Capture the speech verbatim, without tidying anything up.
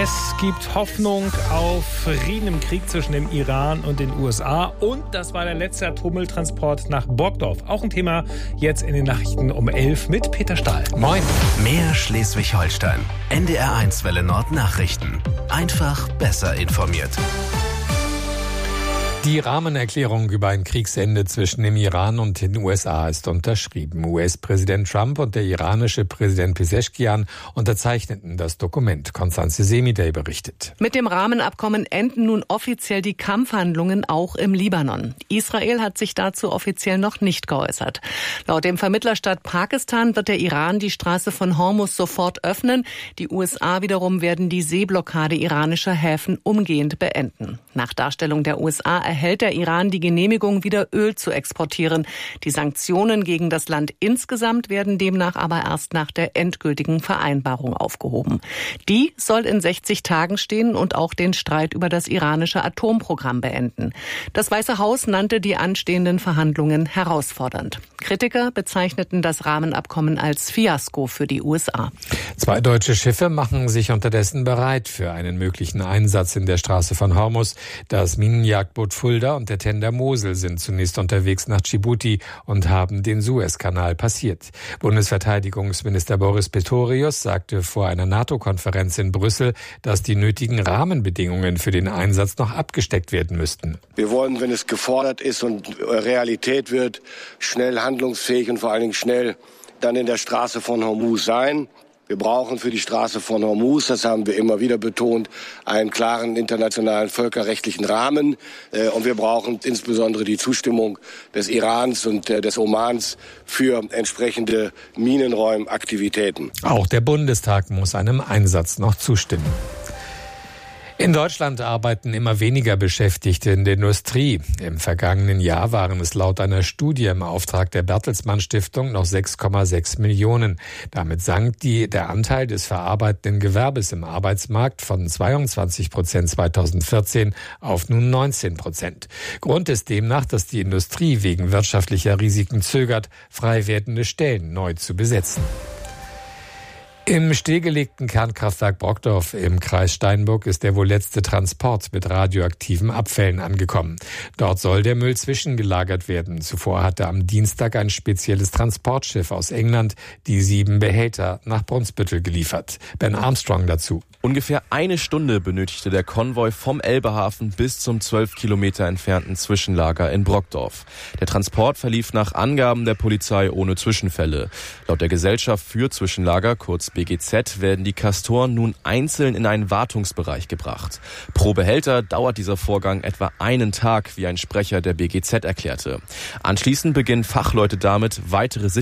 Es gibt Hoffnung auf Frieden im Krieg zwischen dem Iran und den U S A. Und das war der letzte Atommülltransport nach Burgdorf. Auch ein Thema jetzt in den Nachrichten um elf mit Peter Stahl. Moin. Mehr Schleswig-Holstein. N D R eins Welle Nord Nachrichten. Einfach besser informiert. Die Rahmenerklärung über ein Kriegsende zwischen dem Iran und den U S A ist unterschrieben. U S-Präsident Trump und der iranische Präsident Peseschkian unterzeichneten das Dokument. Constanze Semidey berichtet. Mit dem Rahmenabkommen enden nun offiziell die Kampfhandlungen auch im Libanon. Israel hat sich dazu offiziell noch nicht geäußert. Laut dem Vermittlerstaat Pakistan wird der Iran die Straße von Hormuz sofort öffnen. Die U S A wiederum werden die Seeblockade iranischer Häfen umgehend beenden. Nach Darstellung der U S A erhält der Iran die Genehmigung, wieder Öl zu exportieren. Die Sanktionen gegen das Land insgesamt werden demnach aber erst nach der endgültigen Vereinbarung aufgehoben. Die soll in sechzig Tagen stehen und auch den Streit über das iranische Atomprogramm beenden. Das Weiße Haus nannte die anstehenden Verhandlungen herausfordernd. Kritiker bezeichneten das Rahmenabkommen als Fiasko für die U S A. Zwei deutsche Schiffe machen sich unterdessen bereit für einen möglichen Einsatz in der Straße von Hormuz. Das Minenjagdboot Fulda und der Tender Mosel sind zunächst unterwegs nach Dschibuti und haben den Suezkanal passiert. Bundesverteidigungsminister Boris Pistorius sagte vor einer NATO-Konferenz in Brüssel, dass die nötigen Rahmenbedingungen für den Einsatz noch abgesteckt werden müssten. Wir wollen, wenn es gefordert ist und Realität wird, schnell handlungsfähig und vor allen Dingen schnell dann in der Straße von Hormuz sein. Wir brauchen für die Straße von Hormuz, das haben wir immer wieder betont, einen klaren internationalen völkerrechtlichen Rahmen. Und wir brauchen insbesondere die Zustimmung des Irans und des Omans für entsprechende Minenräumaktivitäten. Auch der Bundestag muss einem Einsatz noch zustimmen. In Deutschland arbeiten immer weniger Beschäftigte in der Industrie. Im vergangenen Jahr waren es laut einer Studie im Auftrag der Bertelsmann Stiftung noch sechs Komma sechs Millionen. Damit sank die, der Anteil des verarbeitenden Gewerbes im Arbeitsmarkt von zweiundzwanzig Prozent zweitausendvierzehn auf nun neunzehn Prozent. Grund ist demnach, dass die Industrie wegen wirtschaftlicher Risiken zögert, frei werdende Stellen neu zu besetzen. Im stillgelegten Kernkraftwerk Brokdorf im Kreis Steinburg ist der wohl letzte Transport mit radioaktiven Abfällen angekommen. Dort soll der Müll zwischengelagert werden. Zuvor hatte am Dienstag ein spezielles Transportschiff aus England die sieben Behälter nach Brunsbüttel geliefert. Ben Armstrong dazu. Ungefähr eine Stunde benötigte der Konvoi vom Elbehafen bis zum zwölf Kilometer entfernten Zwischenlager in Brokdorf. Der Transport verlief nach Angaben der Polizei ohne Zwischenfälle. Laut der Gesellschaft für Zwischenlager, kurz B G Z, werden die Castoren nun einzeln in einen Wartungsbereich gebracht. Pro Behälter dauert dieser Vorgang etwa einen Tag, wie ein Sprecher der B G Z erklärte. Anschließend beginnen Fachleute damit, weitere